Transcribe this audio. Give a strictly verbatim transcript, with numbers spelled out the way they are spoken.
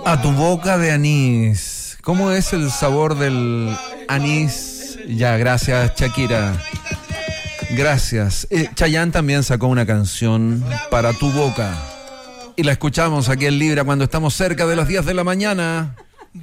A tu boca de anís. ¿Cómo es el sabor del anís? Ya, gracias, Shakira. Gracias. Eh, Chayanne también sacó una canción para tu boca. Y la escuchamos aquí en Libra cuando estamos cerca de las diez de la mañana.